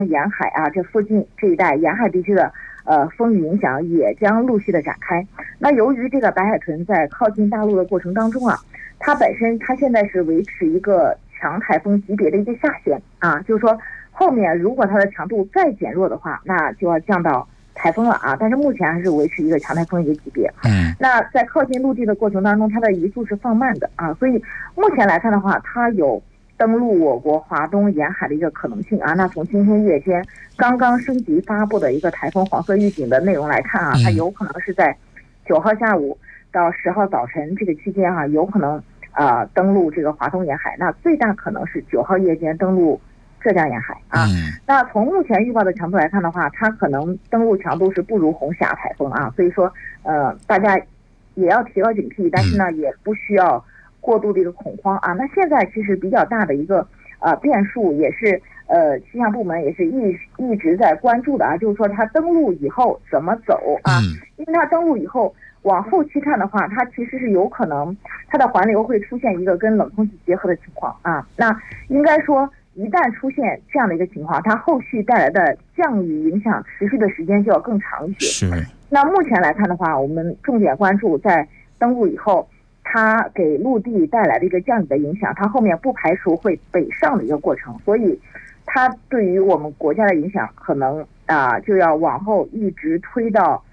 沿海啊这附近这一带沿海地区的风雨影响也将陆续的展开。那由于这个白海豚在靠近大陆的过程当中啊，它现在是维持一个强台风级别的一个下限啊，就是说后面如果它的强度再减弱的话，那就要降到台风了啊。但是目前还是维持一个强台风一个级别。那在靠近陆地的过程当中，它的移速是放慢的啊，所以目前来看的话，它有登陆我国华东沿海的一个可能性啊。那从今天夜间刚刚升级发布的一个台风黄色预警的内容来看啊，它有可能是在9号下午到10号早晨这个期间啊，有可能登陆这个华东沿海。那最大可能是9号夜间登陆浙江沿海啊。那从目前预报的强度来看的话，它可能登陆强度是不如红霞台风啊，所以说大家也要提高警惕，但是呢也不需要过度的一个恐慌啊。那现在其实比较大的一个变数，也是气象部门也是一直在关注的啊，就是说它登陆以后怎么走啊？因为它登陆以后往后期看的话，它其实是有可能它的环流会出现一个跟冷空气结合的情况啊。那应该说一旦出现这样的一个情况，它后续带来的降雨影响持续的时间就要更长一些。 是。 那目前来看的话，我们重点关注在登陆以后它给陆地带来的一个降雨的影响，它后面不排除会北上的一个过程，所以它对于我们国家的影响可能就要往后一直推到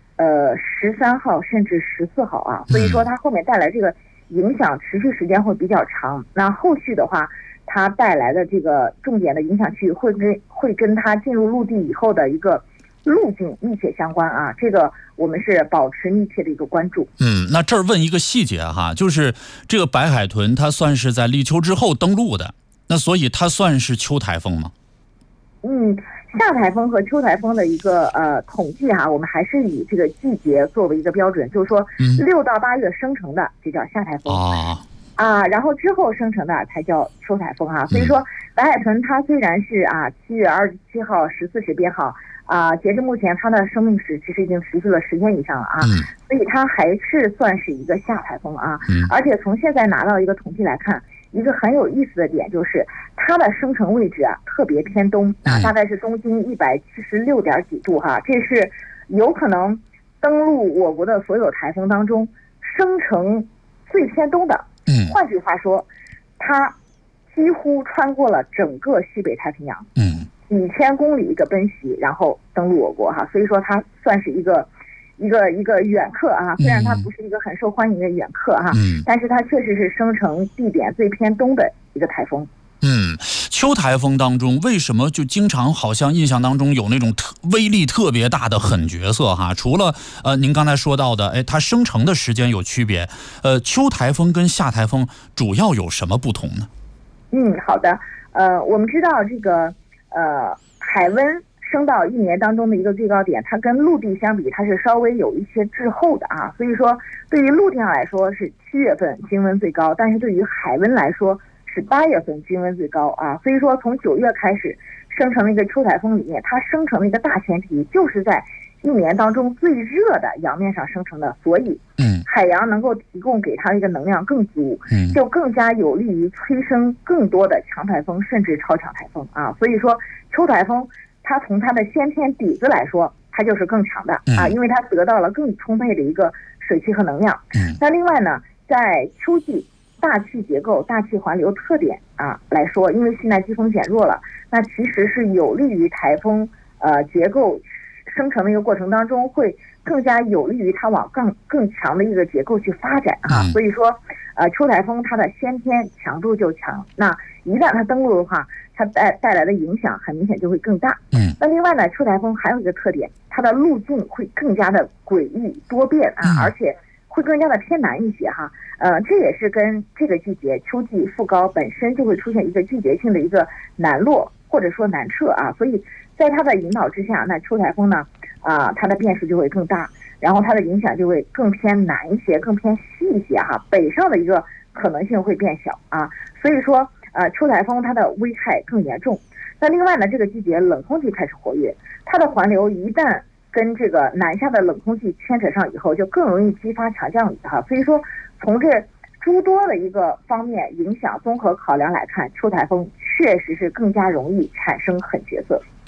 13号甚至14号啊，所以说它后面带来这个影响持续时间会比较长。那后续的话，它带来的这个重点的影响区域会跟它进入陆地以后的一个路径密切相关啊，这个我们是保持密切的一个关注。 那这儿问一个细节哈，就是这个白海豚它算是在立秋之后登陆的，那所以它算是秋台风吗？ 夏台风和秋台风的一个统计哈，我们还是以这个季节作为一个标准，就是说6到8月生成的就叫夏台风然后之后生成的才叫秋台风哈。所以说白海豚它虽然是7月27号14时编号截至目前它的生命史其实已经持续了10天以上了所以它还是算是一个夏台风而且从现在拿到一个统计来看，一个很有意思的点就是它的生成位置特别偏东大概是东经176点几度哈，这是有可能登陆我国的所有台风当中生成最偏东的。换句话说，它几乎穿过了整个西北太平洋，几千公里一个奔袭，然后登陆我国哈，所以说它算是一个远客虽然它不是一个很受欢迎的远客但是它确实是生成地点最偏东的一个台风。 秋台风当中为什么就经常好像印象当中有那种威力特别大的狠角色哈？除了您刚才说到的它生成的时间有区别，秋台风跟夏台风主要有什么不同呢？ 好的，我们知道这个海温升到一年当中的一个最高点，它跟陆地相比它是稍微有一些滞后的所以说对于陆地上来说是7月份均温最高，但是对于海温来说是8月份均温最高所以说从9月开始生成的一个秋台风里面，它生成的一个大前提就是在一年当中最热的洋面上生成的，所以海洋能够提供给它的一个能量更足，就更加有利于催生更多的强台风甚至超强台风所以说秋台风它从它的先天底子来说它就是更强的因为它得到了更充沛的一个水汽和能量。那另外呢，在秋季大气结构、大气环流特点来说，因为西南季风减弱了，那其实是有利于台风结构生成的一个过程当中，会更加有利于它往更强的一个结构去发展所以说秋台风它的先天强度就强，那一旦它登陆的话，它带来的影响很明显就会更大。那另外呢，秋台风还有一个特点，它的路径会更加的诡异多变而且会更加的偏南一些这也是跟这个季节秋季副高本身就会出现一个季节性的一个南落或者说南撤所以在它的引导之下，那秋台风呢它的变数就会更大，然后它的影响就会更偏南一些，更偏西一些北上的一个可能性会变小所以说秋台风它的危害更严重。那另外呢，这个季节冷空气开始活跃，它的环流一旦跟这个南下的冷空气牵扯上以后，就更容易激发强降雨所以说从这诸多的一个方面影响综合考量来看，秋台风确实是更加容易产生狠角色。